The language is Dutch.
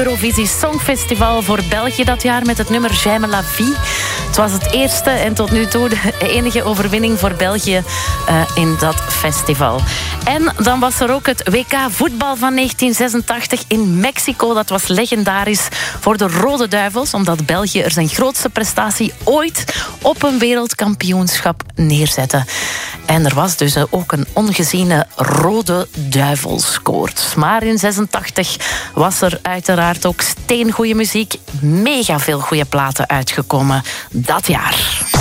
Eurovisie Songfestival voor België dat jaar met het nummer J'aime la vie. Het was het eerste en tot nu toe de enige overwinning voor België in dat festival. En dan was er ook het WK voetbal van 1986 in Mexico. Dat was legendarisch voor de Rode Duivels, omdat België er zijn grootste prestatie ooit op een wereldkampioenschap neerzette. En er was dus ook een ongeziene Rode Duivelskoorts. Maar in 86 was er uiteraard ook steengoeie muziek. Mega veel goede platen uitgekomen dat jaar.